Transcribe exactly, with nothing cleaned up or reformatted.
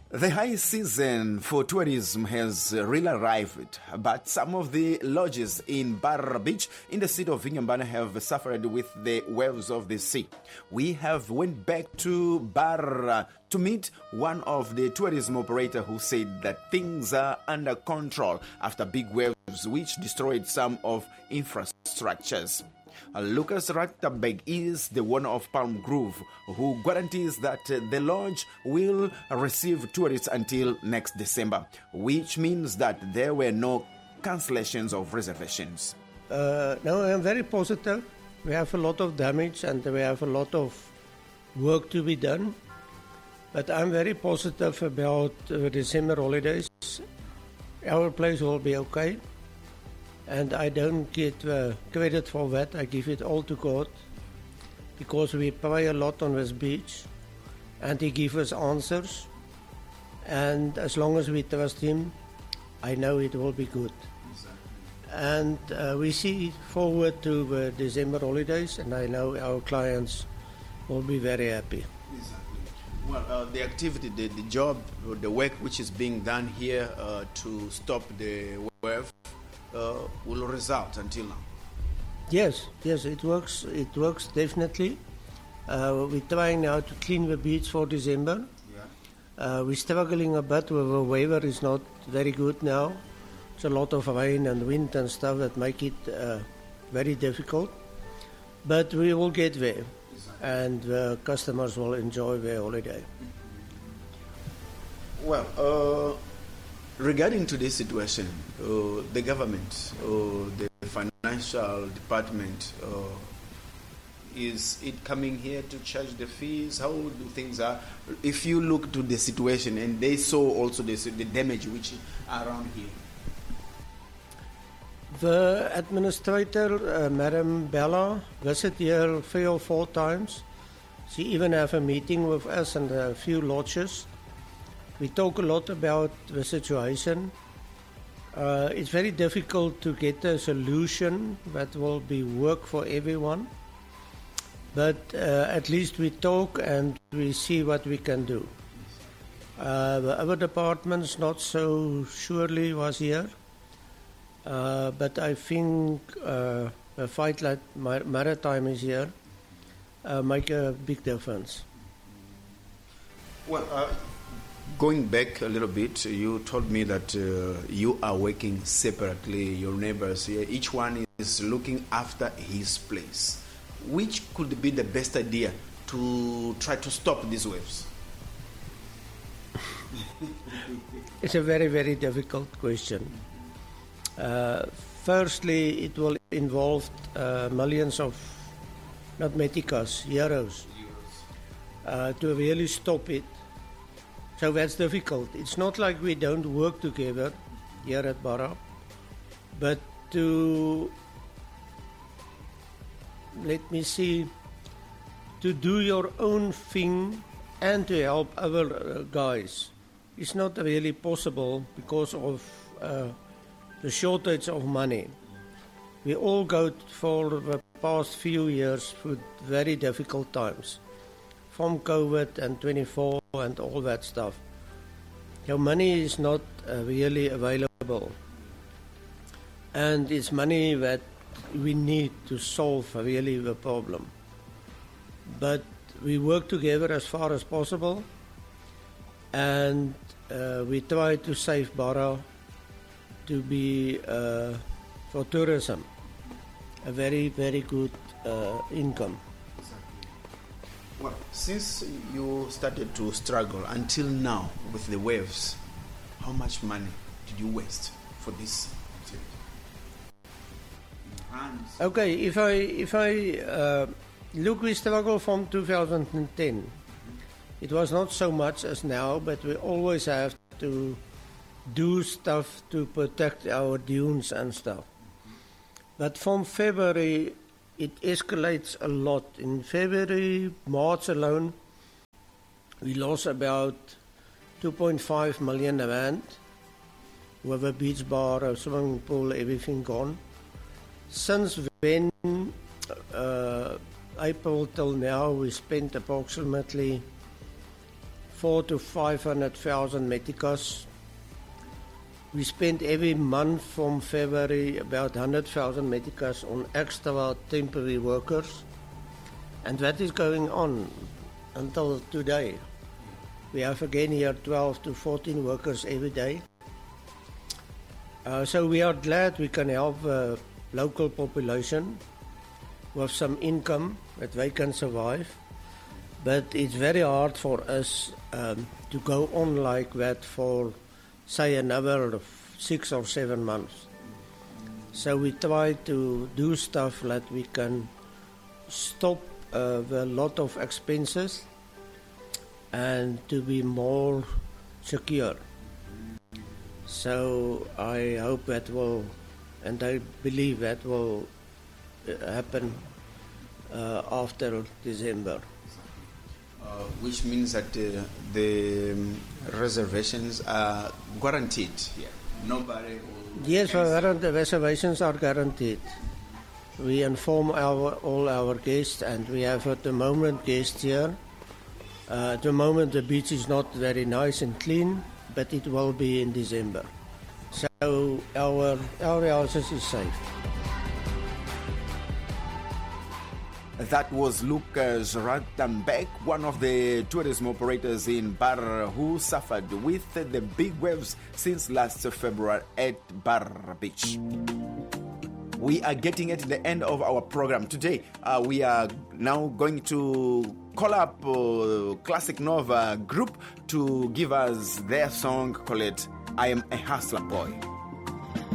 The high season for tourism has really arrived, but some of the lodges in Barra Beach in the city of Inhambane have suffered with the waves of the sea. We have went back to Barra to meet one of the tourism operator who said that things are under control after big waves which destroyed some of infrastructures. Uh, Lucas Rattabeg is the owner of Palm Grove, who guarantees that uh, the lodge will receive tourists until next December, which means that there were no cancellations of reservations. Uh, no, I'm very positive. We have a lot of damage and we have a lot of work to be done. But I'm very positive about uh, December holidays. Our place will be okay. And I don't get uh, credit for that. I give it all to God, because we pray a lot on this beach and He gives us answers. And as long as we trust Him, I know it will be good. Exactly. And uh, we see forward to the December holidays, and I know our clients will be very happy. Exactly. Well, uh, the activity, the, the job, the work which is being done here uh, to stop the wave, Uh, will result until now. Yes, yes, it works. It works definitely. Uh, we're trying now to clean the beach for December. Yeah. Uh, we're struggling a bit with the weather. Is not very good now. It's a lot of rain and wind and stuff that make it uh, very difficult. But we will get there, exactly. And the customers will enjoy their holiday. Well. Uh Regarding to this situation, uh, the government, uh, the financial department, uh, is it coming here to charge the fees? How do things are? If you look to the situation and they saw also the, the damage which are around here. The administrator, uh, Madam Bella, visited here three or four times. She even have a meeting with us and a few lodges. We talk a lot about the situation. Uh, it's very difficult to get a solution that will be work for everyone. But uh, at least we talk and we see what we can do. Uh, the other departments not so surely was here. Uh, but I think uh, the Fight Like Maritime is here uh, make a big difference. Well, uh going back a little bit, you told me that uh, you are working separately, your neighbors here, each one is looking after his place. Which could be the best idea to try to stop these waves? It's a very, very difficult question. Uh, firstly, it will involve uh, millions of, not meticas, euros, uh, to really stop it. So that's difficult. It's not like we don't work together here at Barra, but to, let me see, to do your own thing and to help other uh, guys, it's not really possible because of uh, the shortage of money. We all go for the past few years through very difficult times. From COVID and twenty-four and all that stuff. Your money is not uh, really available. And it's money that we need to solve really the problem. But we work together as far as possible. And uh, we try to save Barra to be, uh, for tourism, a very, very good uh, income. Well, since you started to struggle until now with the waves, how much money did you waste for this activity? Okay, if I if I uh, look, we struggled from two thousand ten. It was not so much as now, but we always have to do stuff to protect our dunes and stuff. But from February, it escalates a lot. In February, March alone, we lost about two point five million rand with a beach bar, a swimming pool, everything gone. Since then, uh, April till now, we spent approximately four to five hundred thousand meticas. We spend every month from February about one hundred thousand meticas on extra temporary workers, and that is going on until today. We have again here twelve to fourteen workers every day. Uh, so we are glad we can help the local population with some income that they can survive. But it's very hard for us um, to go on like that for, say, another six or seven months. So we try to do stuff that we can stop uh, the lot of expenses and to be more secure. So I hope that will, and I believe that will happen uh, after December. Uh, which means that uh, the um, reservations are guaranteed here. Nobody will... Yes, the reservations are guaranteed. We inform our, all our guests, and we have at the moment guests here. Uh, at the moment the beach is not very nice and clean, but it will be in December. So our, our houses is safe. That was Lucas Rautenbach, one of the tourism operators in Bar, who suffered with the big waves since last February at Bar Beach. We are getting at the end of our program today. Uh, we are now going to call up uh, Classic Nova group to give us their song called I Am a Hustler Boy.